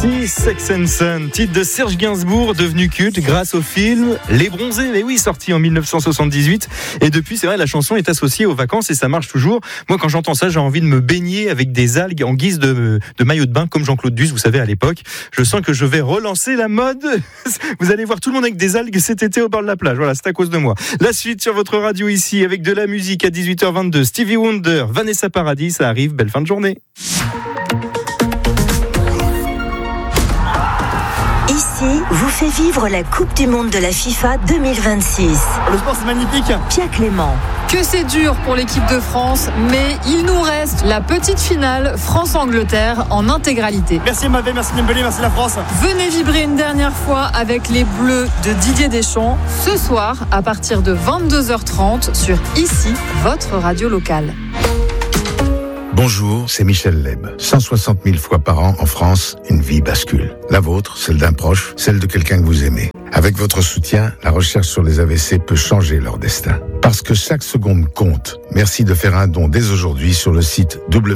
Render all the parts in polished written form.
Sex and Son, titre de Serge Gainsbourg, devenu culte grâce au film Les Bronzés, mais oui, sorti en 1978. Et depuis, c'est vrai, la chanson est associée aux vacances et ça marche toujours. Moi, quand j'entends ça, j'ai envie de me baigner avec des algues en guise de maillot de bain, comme Jean-Claude Duss, vous savez, à l'époque. Je sens que je vais relancer la mode. Vous allez voir tout le monde avec des algues cet été au bord de la plage. Voilà, c'est à cause de moi. La suite sur votre radio ici, avec de la musique à 18h22. Stevie Wonder, Vanessa Paradis, ça arrive. Belle fin de journée. Ici, vous fait vivre la Coupe du Monde de la FIFA 2026. Le sport, c'est magnifique. Pierre Clément. Que c'est dur pour l'équipe de France, mais il nous reste la petite finale France-Angleterre en intégralité. Merci Mbappé, merci Dembélé, merci la France. Venez vibrer une dernière fois avec les Bleus de Didier Deschamps, ce soir à partir de 22h30 sur Ici, votre radio locale. Bonjour, c'est Michel Leb. 160 000 fois par an en France, une vie bascule. La vôtre, celle d'un proche, celle de quelqu'un que vous aimez. Avec votre soutien, la recherche sur les AVC peut changer leur destin. Parce que chaque seconde compte. Merci de faire un don dès aujourd'hui sur le site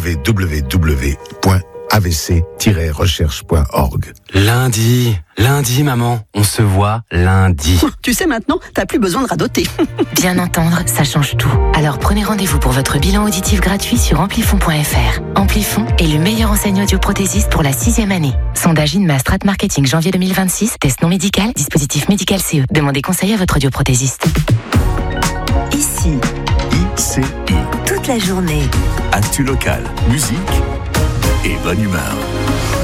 www.avc-recherche.org. Lundi, maman, on se voit lundi. Tu sais maintenant, t'as plus besoin de radoter. Bien entendre, ça change tout. Alors prenez rendez-vous pour votre bilan auditif gratuit sur amplifon.fr. Amplifon est le meilleur enseignant audioprothésiste pour la 6e année. Sondage INMA Strat Marketing janvier 2026, test non médical, dispositif médical CE. Demandez conseil à votre audioprothésiste. Ici, ICI. toute la journée. Actu local, musique et bonne humeur.